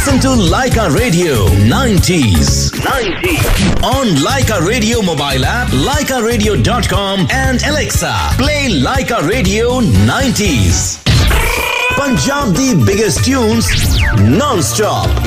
Listen to Leica Radio 90s. On Leica Radio mobile app, leicaradio.com and Alexa, play Leica Radio 90s. Punjab the biggest tunes non-stop.